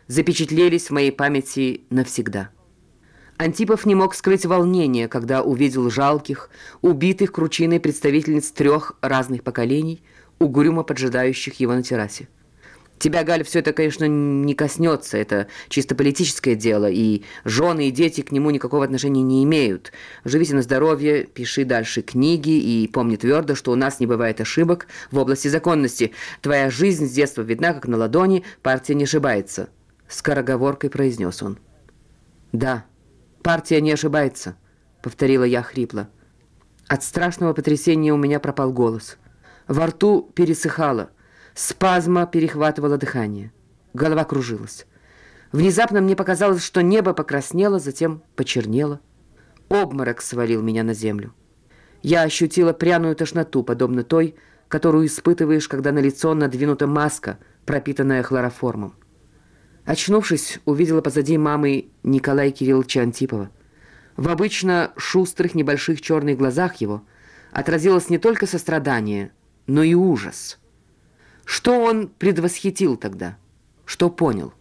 запечатлелись в моей памяти навсегда. Антипов не мог скрыть волнение, когда увидел жалких, убитых кручиной представительниц 3 разных поколений, угрюмо поджидающих его на террасе. Тебя, Галь, все это, конечно, не коснется, это чисто политическое дело, и жены и дети к нему никакого отношения не имеют. Живите на здоровье, пиши дальше книги и помни твердо, что у нас не бывает ошибок в области законности. Твоя жизнь с детства видна, как на ладони, партия не ошибается. Скороговоркой произнес он. Да, партия не ошибается, повторила я хрипло. От страшного потрясения у меня пропал голос. Во рту пересыхало. Спазма перехватывала дыхание. Голова кружилась. Внезапно мне показалось, что небо покраснело, затем почернело. Обморок свалил меня на землю. Я ощутила пряную тошноту, подобно той, которую испытываешь, когда на лицо надвинута маска, пропитанная хлороформом. Очнувшись, увидела позади мамы Николая Кирилловича Антипова. В обычно шустрых небольших черных глазах его отразилось не только сострадание, но и ужас. Что он предвосхитил тогда? Что понял?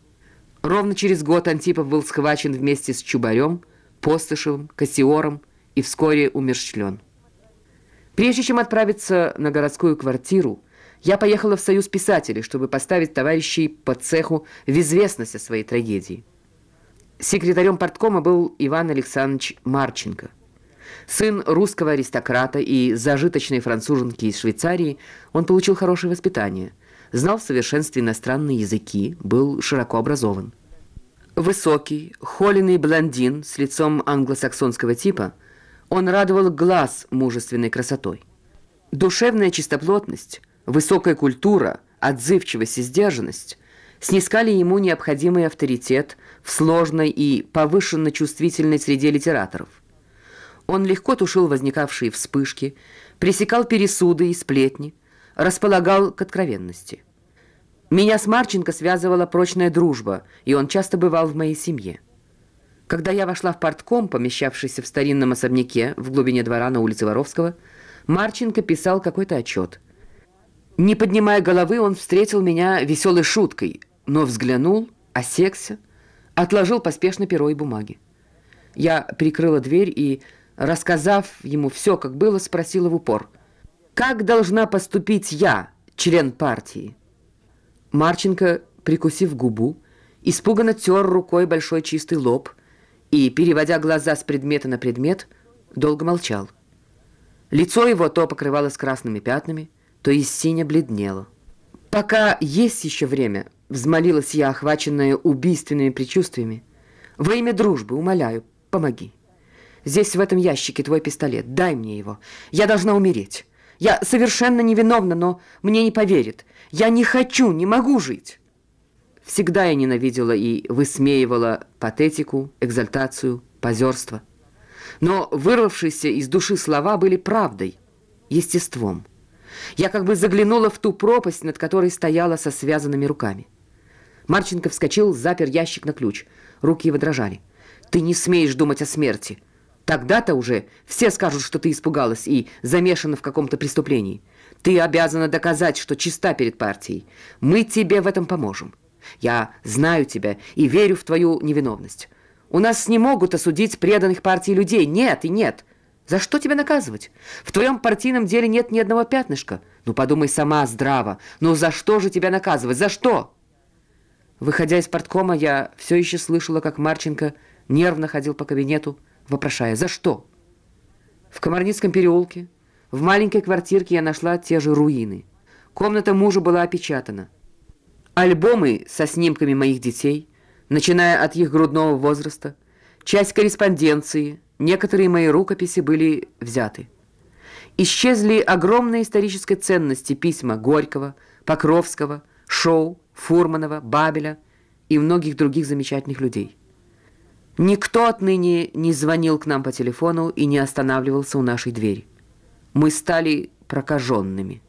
Ровно через год Антипов был схвачен вместе с Чубарем, Постышевым, Кассиором и вскоре умерщвлен. Прежде чем отправиться на городскую квартиру, я поехала в Союз писателей, чтобы поставить товарищей по цеху в известность о своей трагедии. Секретарем парткома был Иван Александрович Марченко. Сын русского аристократа и зажиточной француженки из Швейцарии, он получил хорошее воспитание, знал в совершенстве иностранные языки, был широко образован. Высокий, холеный блондин с лицом англосаксонского типа, он радовал глаз мужественной красотой. Душевная чистоплотность, высокая культура, отзывчивость и сдержанность снискали ему необходимый авторитет в сложной и повышенно чувствительной среде литераторов. Он легко тушил возникавшие вспышки, пресекал пересуды и сплетни, располагал к откровенности. Меня с Марченко связывала прочная дружба, и он часто бывал в моей семье. Когда я вошла в партком, помещавшийся в старинном особняке в глубине двора на улице Воровского, Марченко писал какой-то отчет. Не поднимая головы, он встретил меня веселой шуткой, но взглянул, осекся, отложил поспешно перо и бумаги. Я прикрыла дверь и, рассказав ему все, как было, спросила в упор: «Как должна поступить я, член партии?» Марченко, прикусив губу, испуганно тер рукой большой чистый лоб и, переводя глаза с предмета на предмет, долго молчал. Лицо его то покрывалось красными пятнами, то и сине бледнело. «Пока есть еще время», — взмолилась я, охваченная убийственными предчувствиями, «во имя дружбы, умоляю, помоги. Здесь, в этом ящике, твой пистолет. Дай мне его. Я должна умереть. Я совершенно невиновна, но мне не поверят. Я не хочу, не могу жить». Всегда я ненавидела и высмеивала патетику, экзальтацию, позерство. Но вырвавшиеся из души слова были правдой, естеством. Я как бы заглянула в ту пропасть, над которой стояла со связанными руками. Марченко вскочил, запер ящик на ключ. Руки его дрожали. «Ты не смеешь думать о смерти. Тогда-то уже все скажут, что ты испугалась и замешана в каком-то преступлении. Ты обязана доказать, что чиста перед партией. Мы тебе в этом поможем. Я знаю тебя и верю в твою невиновность. У нас не могут осудить преданных партии людей. Нет и нет. За что тебя наказывать? В твоем партийном деле нет ни одного пятнышка. Ну, подумай сама здраво. Ну, за что же тебя наказывать? За что?» Выходя из парткома, я все еще слышала, как Марченко нервно ходил по кабинету, вопрошая: «За что?» В Комарницком переулке, в маленькой квартирке, я нашла те же руины. Комната мужа была опечатана. Альбомы со снимками моих детей, начиная от их грудного возраста, часть корреспонденции, некоторые мои рукописи были взяты. Исчезли огромные исторической ценности письма Горького, Покровского, Шоу, Фурманова, Бабеля и многих других замечательных людей. Никто отныне не звонил к нам по телефону и не останавливался у нашей двери. Мы стали прокаженными.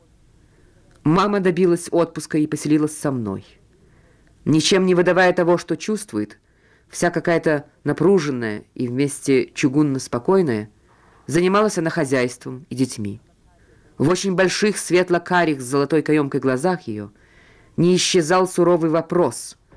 Мама добилась отпуска и поселилась со мной. Ничем не выдавая того, что чувствует, вся какая-то напруженная и вместе чугунно-спокойная, занималась она хозяйством и детьми. В очень больших светло-карих с золотой каемкой глазах ее не исчезал суровый вопрос: